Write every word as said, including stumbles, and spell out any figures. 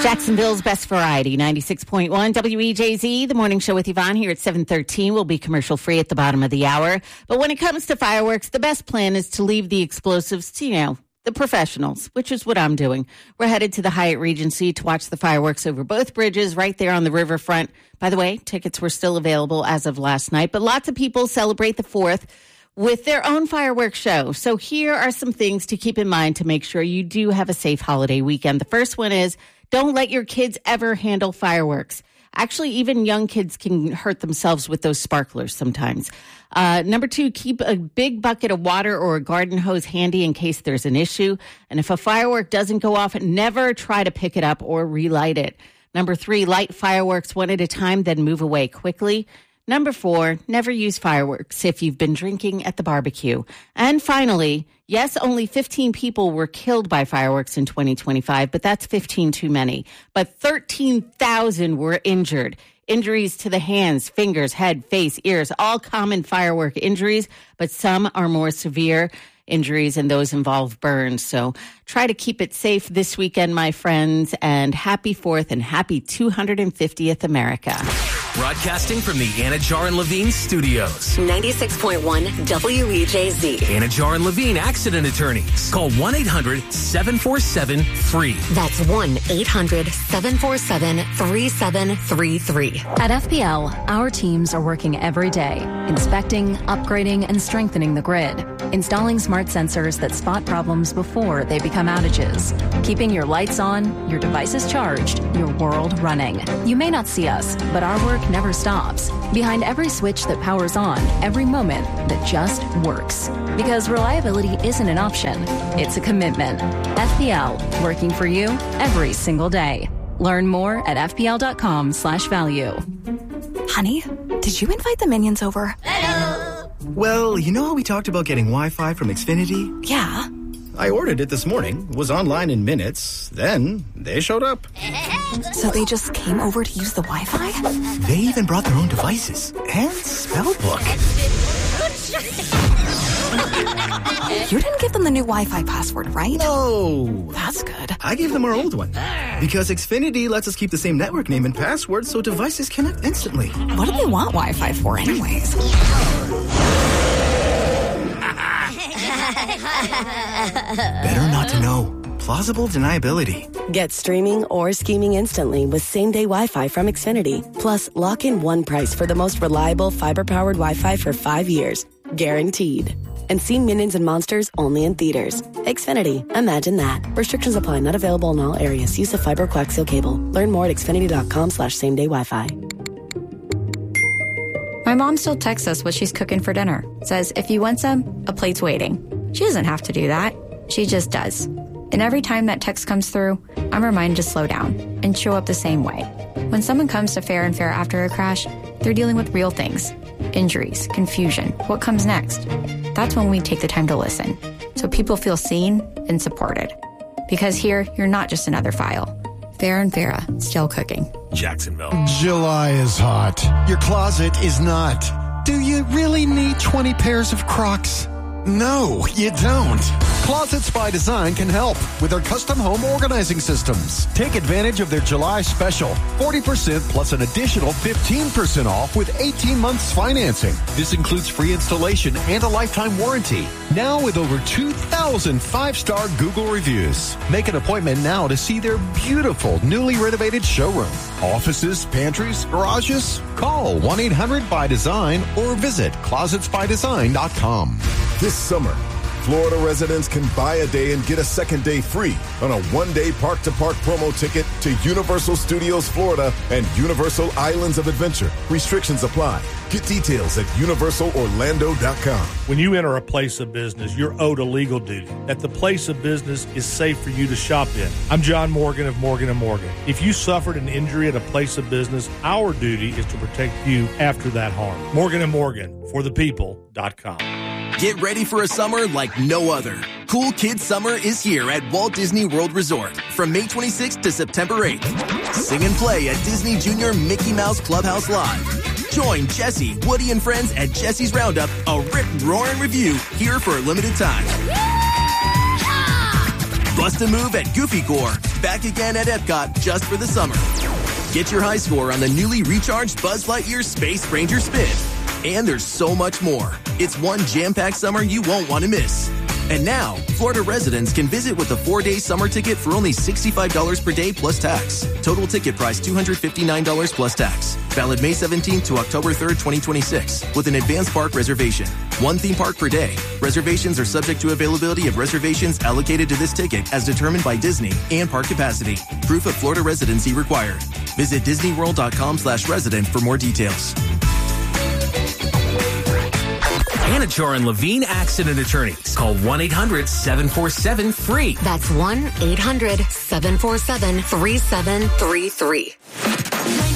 Jacksonville's best variety, ninety-six point one W E J Z, the morning show with Yvonne here at seven thirteen. Will be commercial free at the bottom of the hour. But when it comes to fireworks, the best plan is to leave the explosives to, you know, the professionals, which is what I'm doing. We're headed to the Hyatt Regency to watch the fireworks over both bridges right there on the riverfront. By the way, tickets were still available as of last night, but lots of people celebrate the fourth with their own fireworks show. So here are some things to keep in mind to make sure you do have a safe holiday weekend. The first one is don't let your kids ever handle fireworks. Actually, even young kids can hurt themselves with those sparklers sometimes. Uh, number two, keep a big bucket of water or a garden hose handy in case there's an issue. And if a firework doesn't go off, never try to pick it up or relight it. Number three, light fireworks one at a time, then move away quickly. Number four, never use fireworks if you've been drinking at the barbecue. And finally, yes, only fifteen people were killed by fireworks in twenty twenty-five, but that's fifteen too many. But thirteen thousand were injured. Injuries to the hands, fingers, head, face, ears, all common firework injuries, but some are more severe injuries, and those involve burns. So try to keep it safe this weekend, my friends, and happy fourth and happy two hundred fiftieth America. Broadcasting from the Anajar and Levine studios. ninety-six point one W E J Z. Anajar and Levine accident attorneys. Call one eight hundred seven four seven free. That's one eight hundred seven four seven three seven three three. At F P L, our teams are working every day, inspecting, upgrading, and strengthening the grid, installing smart sensors that spot problems before they become outages, keeping your lights on, your devices charged, your world running. You may not see us, but our work never stops. Behind every switch that powers on, every moment that just works. Because reliability isn't an option, it's a commitment. F P L, working for you every single day. Learn more at F P L dot com slash value. Honey, did you invite the minions over? Hello. Well, you know how we talked about getting Wi-Fi from Xfinity? Yeah. I ordered it this morning, was online in minutes, then they showed up. So they just came over to use the Wi-Fi? They even brought their own devices and spell book. You didn't give them the new Wi-Fi password, right? No. That's good. I gave them our old one. Because Xfinity lets us keep the same network name and password so devices connect instantly. What do they want Wi-Fi for anyways? Better not to know. Plausible deniability. Get streaming or scheming instantly with same-day Wi-Fi from Xfinity. Plus, lock in one price for the most reliable fiber-powered Wi-Fi for five years. Guaranteed. And see Minions and Monsters only in theaters. Xfinity. Imagine that. Restrictions apply. Not available in all areas. Use of fiber coaxial cable. Learn more at xfinity.com slash same-day Wi-Fi. My mom still texts us what she's cooking for dinner. Says, if you want some, a plate's waiting. She doesn't have to do that. She just does. And every time that text comes through, I'm reminded to slow down and show up the same way. When someone comes to Fair and Fair after a crash, they're dealing with real things. Injuries, confusion, what comes next? That's when we take the time to listen, so people feel seen and supported. Because here, you're not just another file. Fair and Farah, still cooking. Jacksonville. July is hot. Your closet is not. Do you really need twenty pairs of Crocs? No, you don't. Closets by Design can help with their custom home organizing systems. Take advantage of their July special. forty percent plus an additional fifteen percent off with eighteen months financing. This includes free installation and a lifetime warranty. Now with over two thousand five-star Google reviews. Make an appointment now to see their beautiful, newly renovated showroom. Offices, pantries, garages? Call one eight hundred by design or visit closets by design dot com. This summer, Florida residents can buy a day and get a second day free on a one-day park-to-park promo ticket to Universal Studios Florida and Universal Islands of Adventure. Restrictions apply. Get details at universal orlando dot com. When you enter a place of business, you're owed a legal duty that the place of business is safe for you to shop in. I'm John Morgan of Morgan and Morgan. If you suffered an injury at a place of business, our duty is to protect you after that harm. Morgan and Morgan, for the people dot com. Get ready for a summer like no other. Cool Kids Summer is here at Walt Disney World Resort from May twenty-sixth to September eighth. Sing and play at Disney Junior Mickey Mouse Clubhouse Live. Join Jesse, Woody, and friends at Jesse's Roundup, a rip-roaring review here for a limited time. Bust a move at Goofy Corps. back again at Epcot just for the summer. Get your high score on the newly recharged Buzz Lightyear Space Ranger Spin. And there's so much more. It's one jam-packed summer you won't want to miss. And now, Florida residents can visit with a four-day summer ticket for only sixty-five dollars per day plus tax. Total ticket price two hundred fifty-nine dollars plus tax. Valid May seventeenth to October third, twenty twenty-six, with an advanced park reservation. One theme park per day. Reservations are subject to availability of reservations allocated to this ticket as determined by Disney and park capacity. Proof of Florida residency required. Visit disneyworld.com slash resident for more details. Anachar and Levine Accident Attorneys. Call one eight hundred seven four seven free. That's one eight hundred seven four seven three seven three three.